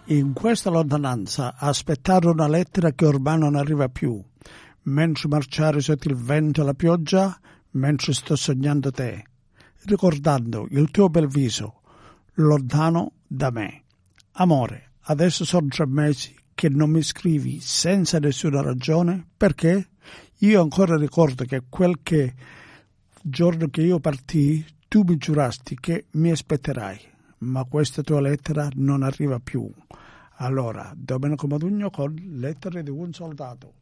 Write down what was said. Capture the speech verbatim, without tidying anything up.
In questa lontananza aspettare una lettera che ormai non arriva più, mentre marciare sotto il vento e la pioggia, mentre sto sognando te, ricordando il tuo bel viso, lontano da me. Amore, adesso sono tre mesi che non mi scrivi senza nessuna ragione, perché io ancora ricordo che quel che giorno che io partii tu mi giurasti che mi aspetterai, ma questa tua lettera non arriva più. Allora, Domenico Modugno con Lettere di un soldato.